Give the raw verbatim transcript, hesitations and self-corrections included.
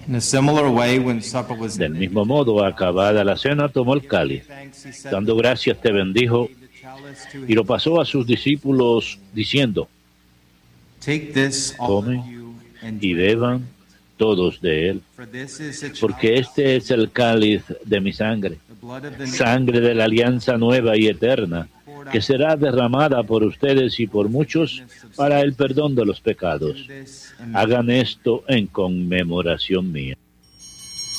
In a similar way, when supper was Del mismo modo, acabada la cena, tomó el cáliz. Dando gracias, te bendijo y lo pasó a sus discípulos diciendo: Take this, all of Comen you, and y drink, beban todos de él, for this is the porque este es el cáliz de mi sangre, the blood of the sangre de la alianza nueva y eterna, que será derramada por ustedes y por muchos para el perdón de los pecados. Hagan esto en conmemoración mía.